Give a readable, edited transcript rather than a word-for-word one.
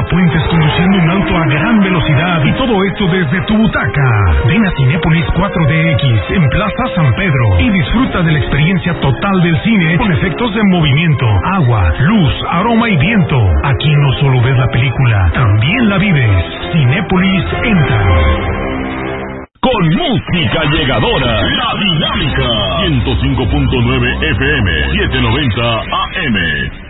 puentes conduciendo un auto a gran velocidad y todo esto desde tu butaca. Ven a Cinépolis 4DX en Plaza San Pedro y disfruta de la experiencia total del cine con efectos de movimiento, agua, luz, aroma y viento. Aquí no solo ves la película, también la vives. Cinépolis entra. Con música llegadora, La Dinámica, 105.9 FM, 790 AM.